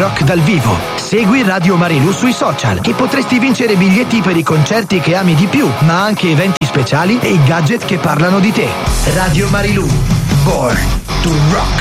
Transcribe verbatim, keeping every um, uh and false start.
rock dal vivo. Segui Radio Marilù sui social e potresti vincere biglietti per i concerti che ami di più, ma anche eventi speciali e i gadget che parlano di te. Radio Marilù, Born to Rock.